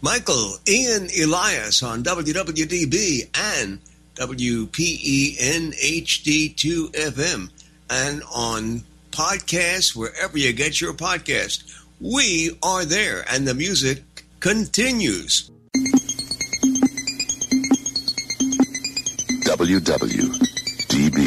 Michael Ian Elias on WWDB and WPENHD2FM and on podcasts wherever you get your podcast. We are there, and the music continues. WWDB